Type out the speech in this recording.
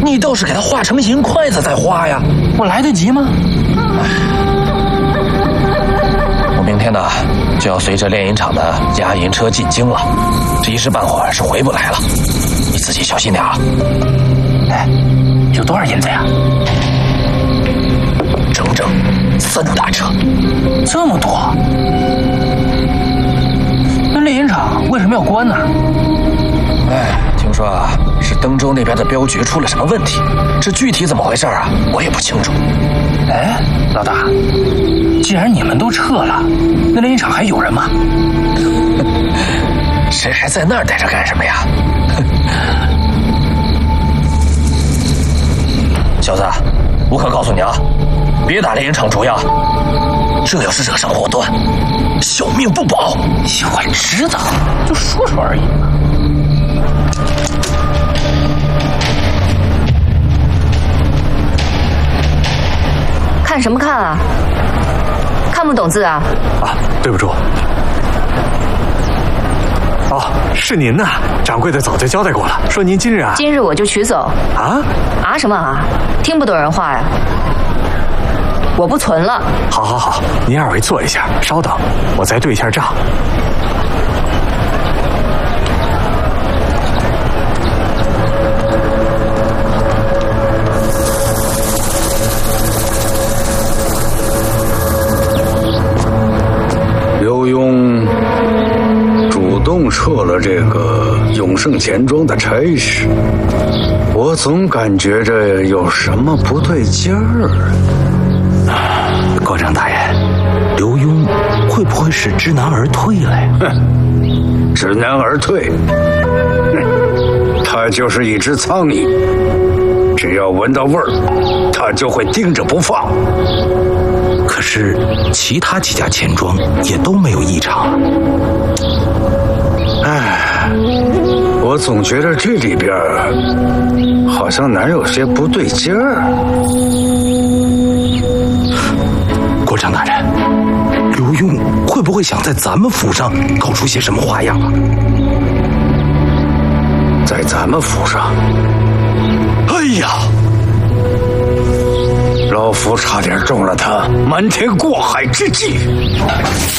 你倒是给他画成银筷子再画呀！ 我来得及吗？ 我明天呢就要随着炼银厂的押银车进京了，这一时半会儿是回不来了，你自己小心点啊！ 哎，有多少银子呀？ 整整3大车， 这么多？那炼银厂为什么要关呢？ 哎，听说啊是登州那边的镖局出了什么问题，这具体怎么回事啊，我也不清楚。 哎，老大，既然你们都撤了，那炼银厂还有人吗？ 谁还在那儿待着干什么呀？小子，我可告诉你啊，别打炼银厂主意啊！这要是惹上祸端，小命不保。 我知道，就说说而已嘛。 看什么看啊？看不懂字啊？ 啊，对不住。哦，是您呐！掌柜的早就交代过了，说您今日啊…… 今日我就取走。 啊？ 啊什么啊？听不懂人话呀？我不存了。 好好好，您二位坐一下，稍等，我再对一下账。 刘墉主动撤了这个永盛钱庄的差事，我总感觉着有什么不对劲儿。 国丈大人，刘墉会不会是知难而退了呀？ 哼，知难而退，他就是一只苍蝇，只要闻到味儿，他就会盯着不放。 可是其他几家钱庄也都没有异常。 唉，我总觉得这里边好像哪有些不对劲儿。 国丈大人，刘墉会不会想在咱们府上搞出些什么花样啊？ 在咱们府上？哎呀！老夫差点中了他瞒天过海之计。